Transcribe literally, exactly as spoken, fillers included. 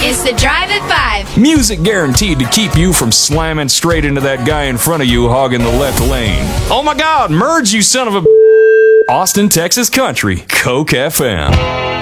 It's the Drive at Five. Music guaranteed to keep you from slamming straight into that guy in front of you hogging the left lane. Oh my God, merge, you son of a... Austin, Texas country, Coke F M.